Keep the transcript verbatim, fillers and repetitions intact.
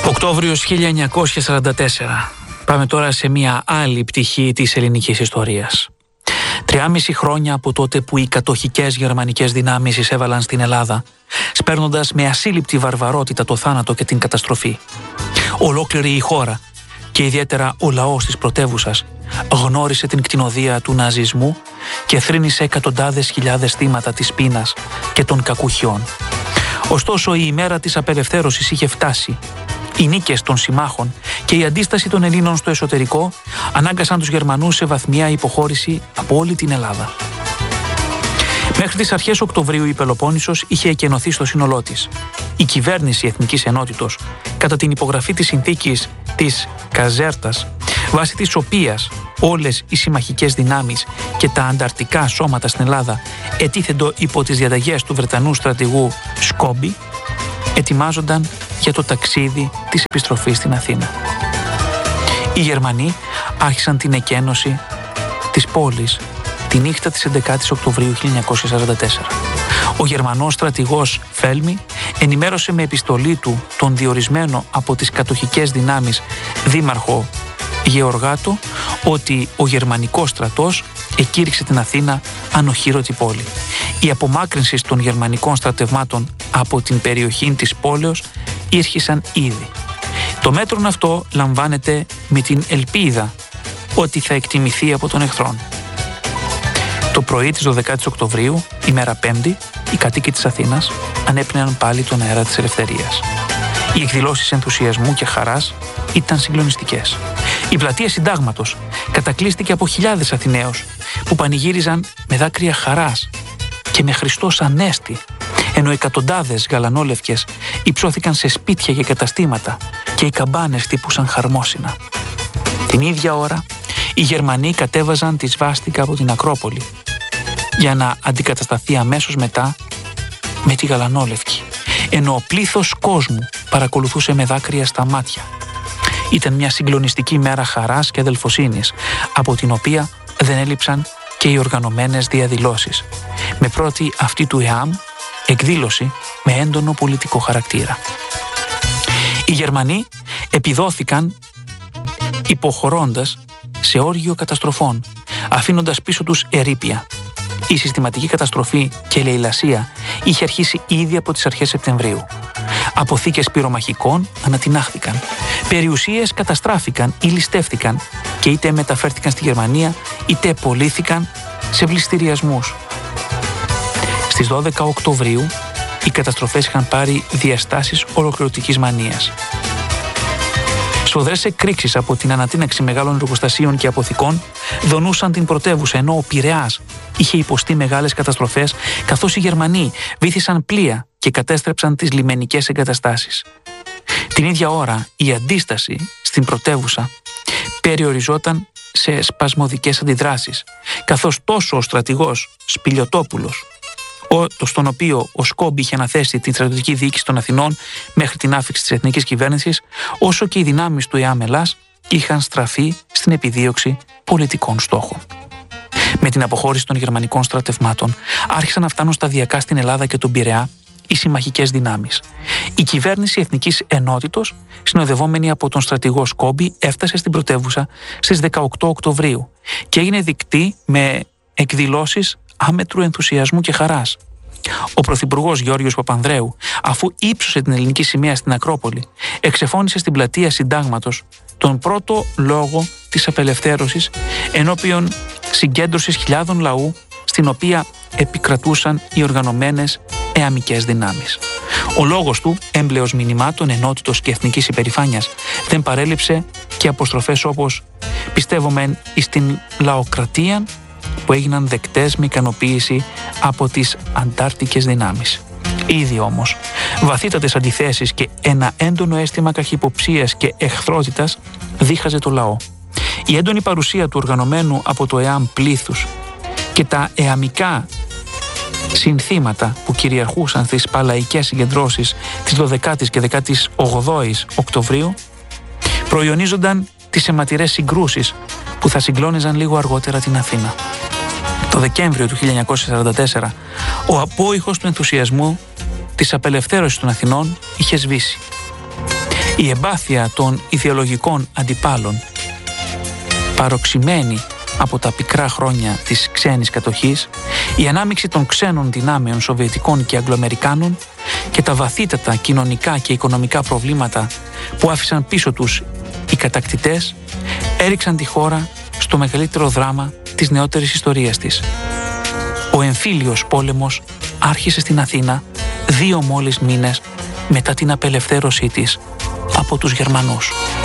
Οκτώβριος χίλια εννιακόσια σαράντα τέσσερα. Πάμε τώρα σε μια άλλη πτυχή της ελληνικής ιστορίας. Τριάμιση χρόνια από τότε που οι κατοχικές γερμανικές δυνάμεις εισέβαλαν στην Ελλάδα, σπέρνοντας με ασύλληπτη βαρβαρότητα το θάνατο και την καταστροφή. Ολόκληρη η χώρα και ιδιαίτερα ο λαός της πρωτεύουσας γνώρισε την κτηνοδία του ναζισμού και θρήνησε εκατοντάδες χιλιάδες θύματα της πείνας και των κακουχιών. Ωστόσο η ημέρα της απελευθέρωσης είχε φτάσει. Οι νίκες των συμμάχων και η αντίσταση των Ελλήνων στο εσωτερικό ανάγκασαν τους Γερμανούς σε βαθμιά υποχώρηση από όλη την Ελλάδα. Μέχρι τις αρχές Οκτωβρίου η Πελοπόννησος είχε εκενωθεί στο σύνολό της. Η κυβέρνηση Εθνικής Ενότητος, κατά την υπογραφή της συνθήκης της Καζέρτας, βάσει της οποίας όλες οι συμμαχικές δυνάμεις και τα ανταρτικά σώματα στην Ελλάδα ετίθεντο υπό τις διαταγές του Βρετανού στρατηγού Σκόμπι, ετοιμάζονταν για το ταξίδι της επιστροφής στην Αθήνα. Οι Γερμανοί άρχισαν την εκένωση της πόλης τη νύχτα της έντεκατης Οκτωβρίου χίλια εννιακόσια σαράντα τέσσερα. Ο Γερμανός στρατηγός Φέλμι ενημέρωσε με επιστολή του τον διορισμένο από τις κατοχικές δυνάμεις δήμαρχο Γεωργάτο ότι ο γερμανικός στρατός εκήρυξε την Αθήνα ανοχήρωτη πόλη. Η απομάκρυνση των γερμανικών στρατευμάτων από την περιοχή της πόλεως ήρχισαν ήδη. Το μέτρον αυτό λαμβάνεται με την ελπίδα ότι θα εκτιμηθεί από τον εχθρόν. Το πρωί της δωδεκάτης Οκτωβρίου, ημέρα Πέμπτη, οι κατοίκοι της Αθήνας ανέπνεαν πάλι τον αέρα της ελευθερίας. Οι εκδηλώσεις ενθουσιασμού και χαράς ήταν συγκλονιστικές. Η πλατεία Συντάγματος κατακλείστηκε από χιλιάδες Αθηναίους που πανηγύριζαν με δάκρυα χαράς και με Χριστός Ανέστη, ενώ εκατοντάδες γαλανόλευκες υψώθηκαν σε σπίτια και καταστήματα και οι καμπάνες χτύπουσαν χαρμόσυνα. Την ίδια ώρα οι Γερμανοί κατέβαζαν τη σβάστηκα από την Ακρόπολη για να αντικατασταθεί αμέσως μετά με τη γαλανόλευκη, ενώ ο πλήθος κόσμου παρακολουθούσε με δάκρυα στα μάτια. Ήταν μια συγκλονιστική μέρα χαράς και αδελφοσύνης, από την οποία δεν έλειψαν και οι οργανωμένες διαδηλώσεις, με πρώτη αυτή του ΕΑΜ εκδήλωση με έντονο πολιτικό χαρακτήρα. Οι Γερμανοί επιδόθηκαν υποχωρώντας σε όργιο καταστροφών, αφήνοντας πίσω τους ερείπια. Η συστηματική καταστροφή και λαιλασία είχε αρχίσει ήδη από τις αρχές Σεπτεμβρίου. Αποθήκες πυρομαχικών ανατινάχθηκαν. Περιουσίες καταστράφηκαν ή ληστεύτηκαν και είτε μεταφέρθηκαν στη Γερμανία είτε πωλήθηκαν σε πληστηριασμούς. Στις δώδεκα Οκτωβρίου οι καταστροφές είχαν πάρει διαστάσεις ολοκληρωτικής μανίας. Σφοδρές εκρήξεις από την ανατείναξη μεγάλων εργοστασίων και αποθηκών δονούσαν την πρωτεύουσα, ενώ ο Πειραιάς είχε υποστεί μεγάλες καταστροφές, καθώς οι Γερμανοί βύθισαν πλοία και κατέστρεψαν τις λιμενικές εγκαταστάσεις. Την ίδια ώρα η αντίσταση στην πρωτεύουσα περιοριζόταν σε σπασμωδικές αντιδράσεις, καθώς τόσο ο στρατηγός Σπηλιοτόπουλος, στον οποίο ο Σκόμπι είχε αναθέσει την στρατιωτική διοίκηση των Αθηνών μέχρι την άφιξη της εθνικής κυβέρνησης, όσο και οι δυνάμεις του ΕΑΜ Ελλάς είχαν στραφεί στην επιδίωξη πολιτικών στόχων. Με την αποχώρηση των γερμανικών στρατευμάτων άρχισαν να φτάνουν σταδιακά στην Ελλάδα και τον Πειραιά οι συμμαχικές δυνάμεις. Η κυβέρνηση Εθνικής Ενότητος, συνοδευόμενη από τον στρατηγό Σκόμπι, έφτασε στην πρωτεύουσα στις δεκαοκτώ Οκτωβρίου και έγινε δεκτή με εκδηλώσεις άμετρου ενθουσιασμού και χαράς. Ο πρωθυπουργός Γιώργος Παπανδρέου, αφού ύψωσε την ελληνική σημαία στην Ακρόπολη, εξεφώνησε στην πλατεία Συντάγματος τον πρώτο λόγο της απελευθέρωσης ενώπιον συγκέντρωσης χιλιάδων λαού, στην οποία επικρατούσαν οι οργανωμένες εαμικές δυνάμεις. Ο λόγος του, έμπλεος μηνυμάτων ενότητος και εθνικής υπερηφάνειας, δεν παρέλειψε και αποστροφές όπως «Πιστεύομεν εις την λαοκρατία», που έγιναν δεκτές με ικανοποίηση από τις αντάρτικες δυνάμεις. Ήδη όμως, βαθύτατες αντιθέσεις και ένα έντονο αίσθημα καχυποψίας και εχθρότητας δίχαζε το λαό. Η έντονη παρουσία του οργανωμένου από το ΕΑΜ πλήθους και τα εαμικά συνθήματα που κυριαρχούσαν στις παλαϊκές συγκεντρώσεις της δωδεκάτης και δεκάτης ογδόης Οκτωβρίου προϊονίζονταν τις αιματηρές συγκρούσεις που θα συγκλώνιζαν λίγο αργότερα την Αθήνα. Το Δεκέμβριο του χίλια εννιακόσια σαράντα τέσσερα ο απόϊχος του ενθουσιασμού της απελευθέρωσης των Αθηνών είχε σβήσει. Η εμπάθεια των ιδεολογικών αντιπάλων, παροξημένη από τα πικρά χρόνια της ξένης κατοχής, η ανάμειξη των ξένων δυνάμεων Σοβιετικών και Αγγλοαμερικάνων και τα βαθύτατα κοινωνικά και οικονομικά προβλήματα που άφησαν πίσω τους οι κατακτητές έριξαν τη χώρα στο μεγαλύτερο δράμα της νεότερης ιστορίας της. Ο εμφύλιος πόλεμος άρχισε στην Αθήνα δύο μόλις μήνες μετά την απελευθέρωσή της από τους Γερμανούς.